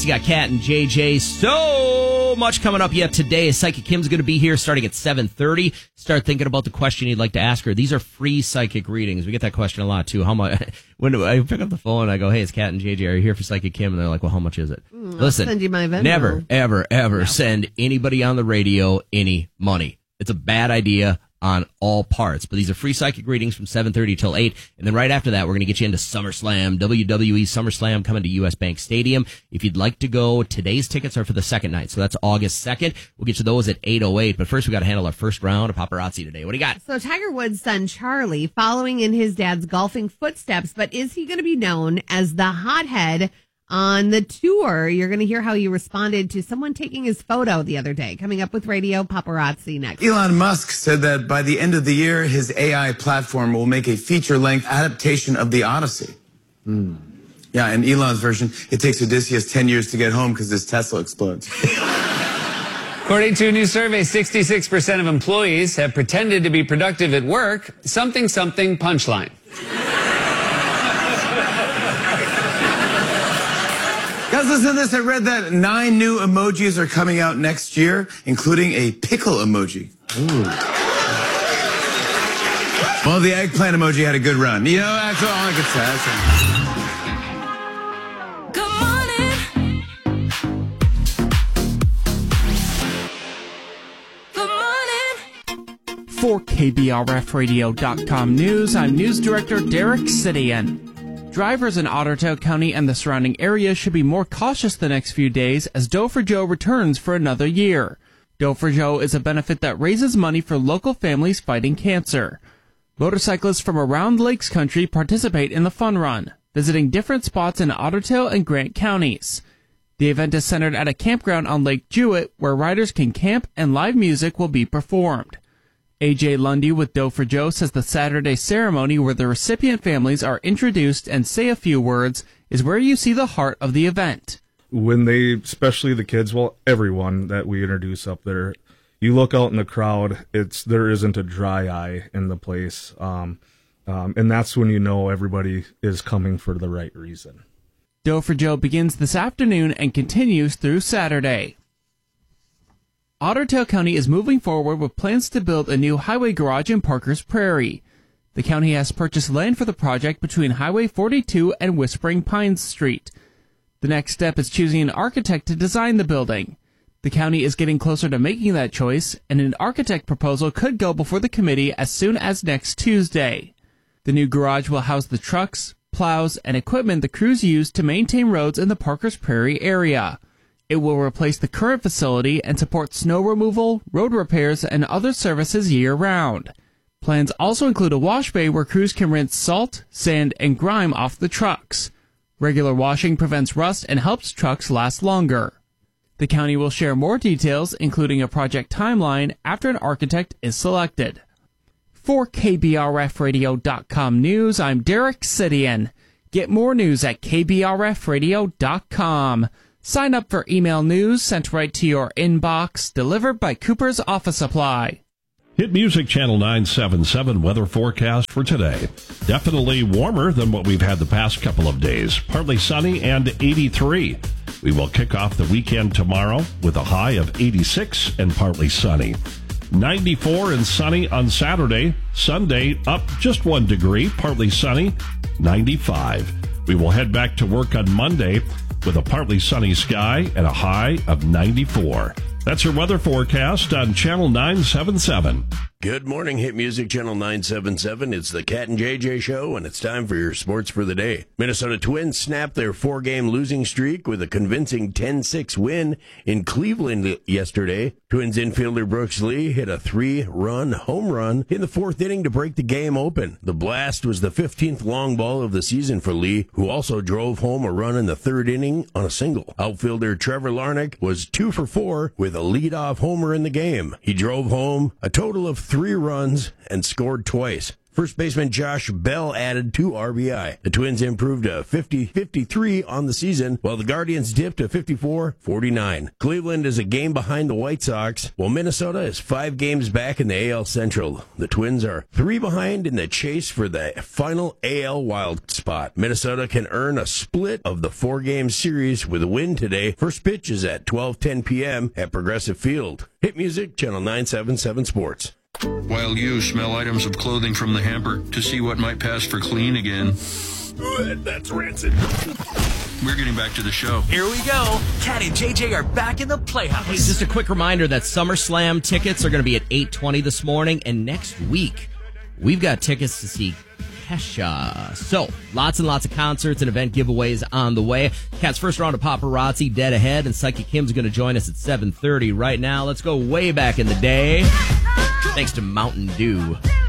You got Kat and JJ. So much coming up yet today. Psychic Kim's going to be here starting at 7:30. Start thinking about the question you'd like to ask her. These are free psychic readings. We get that question a lot, too. How much? When I pick up the phone, I go, hey, it's Kat and JJ. Are you here for Psychic Kim? And they're like, well, how much is it? Listen, I'll send you my Venmo. Never, ever, ever send anybody on the radio any money. It's a bad idea on all parts. But these are free psychic readings from 7:30 till 8. And then right after that, we're going to get you into SummerSlam, WWE SummerSlam coming to US Bank Stadium. If you'd like to go, today's tickets are for the second night. So that's August 2nd. We'll get you those at 8:08. But first, we got to handle our first round of paparazzi today. What do you got? So Tiger Woods' son, Charlie, following in his dad's golfing footsteps. But is he going to be known as the hothead on the tour? You're going to hear how he responded to someone taking his photo the other day. Coming up with Radio Paparazzi next. Elon Musk said that by the end of the year, his AI platform will make a feature-length adaptation of the Odyssey. Yeah, in Elon's version, it takes Odysseus 10 years to get home because his Tesla explodes. According to a new survey, 66% of employees have pretended to be productive at work. Something, something, punchline. Guys, listen to this. I read that 9 new emojis are coming out next year, including a pickle emoji. Ooh. Well, the eggplant emoji had a good run. You know, that's all I can say. Good morning. For KBRFradio.com News, I'm News Director Derek Sidian. Drivers in Otter County and the surrounding area should be more cautious the next few days as Doe for Joe returns for another year. Doe for Joe is a benefit that raises money for local families fighting cancer. Motorcyclists from around Lakes Country participate in the fun run, visiting different spots in Ottertail and Grant counties. The event is centered at a campground on Lake Jewett where riders can camp and live music will be performed. A.J. Lundy with Doe for Joe says the Saturday ceremony where the recipient families are introduced and say a few words is where you see the heart of the event. When they, especially the kids, well, everyone that we introduce up there, you look out in the crowd, there isn't a dry eye in the place. And that's when you know everybody is coming for the right reason. Doe for Joe begins this afternoon and continues through Saturday. Ottertail County is moving forward with plans to build a new highway garage in Parker's Prairie. The county has purchased land for the project between Highway 42 and Whispering Pines Street. The next step is choosing an architect to design the building. The county is getting closer to making that choice, and an architect proposal could go before the committee as soon as next Tuesday. The new garage will house the trucks, plows, and equipment the crews use to maintain roads in the Parker's Prairie area. It will replace the current facility and support snow removal, road repairs, and other services year-round. Plans also include a wash bay where crews can rinse salt, sand, and grime off the trucks. Regular washing prevents rust and helps trucks last longer. The county will share more details, including a project timeline, after an architect is selected. For KBRFradio.com News, I'm Derek Sidian. Get more news at KBRFradio.com. Sign up for email news sent right to your inbox, delivered by Cooper's Office Supply. Hit Music Channel 977 weather forecast for today. Definitely warmer than what we've had the past couple of days. Partly sunny and 83. We will kick off the weekend tomorrow with a high of 86 and partly sunny. 94 and sunny on Saturday. Sunday up just 1 degree, partly sunny, 95. We will head back to work on Monday with a partly sunny sky and a high of 94. That's your weather forecast on Channel 977. Good morning, Hit Music Channel 977. It's the Cat and JJ Show, and it's time for your sports for the day. Minnesota Twins snapped their 4-game losing streak with a convincing 10-6 win in Cleveland yesterday. Twins infielder Brooks Lee hit a 3-run home run in the 4th inning to break the game open. The blast was the 15th long ball of the season for Lee, who also drove home a run in the 3rd inning on a single. Outfielder Trevor Larnach was 2 for 4 with a leadoff homer in the game. He drove home a total of 3 runs and scored twice. First baseman Josh Bell added 2 RBI. The Twins improved to 50-53 on the season, while the Guardians dipped to 54-49. Cleveland is a game behind the White Sox, while Minnesota is 5 games back in the AL Central. The Twins are 3 behind in the chase for the final AL wild spot. Minnesota can earn a split of the 4-game series with a win today. First pitch is at 12:10 p.m. at Progressive Field. Hit music, Channel 977 Sports. While you smell items of clothing from the hamper to see what might pass for clean again. That's rancid. We're getting back to the show. Here we go. Cat and JJ are back in the Playhouse. Hey, just a quick reminder that SummerSlam tickets are going to be at 8:20 this morning, and next week we've got tickets to see Kesha. So, lots and lots of concerts and event giveaways on the way. Cat's first round of paparazzi dead ahead, and Psychic Kim's going to join us at 7:30. Right now, let's go way back in the day. Thanks to Mountain Dew.